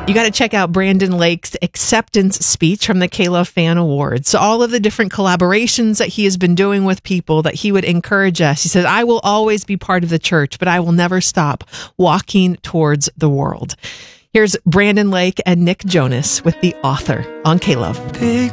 You got to check out Brandon Lake's acceptance speech from the K-Love Fan Awards. So all of the different collaborations that he has been doing with people that he would encourage us. He says, I will always be part of the church, but I will never stop walking towards the world. Here's Brandon Lake and Nick Jonas with The Author on K-Love. Big